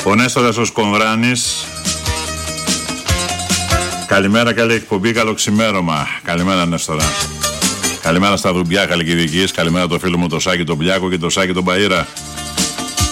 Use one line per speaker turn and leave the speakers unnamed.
Ο Νέστορας ο Σκονδράνης. Καλημέρα, καλή εκπομπή, καλό ξημέρωμα. Καλημέρα, Νέστορα. Καλημέρα στα Δουμπιά Χαλκιδικής. Καλημέρα το φίλο μου το Σάκη τον Πλιάκο και το Σάκη τον Παΐρα.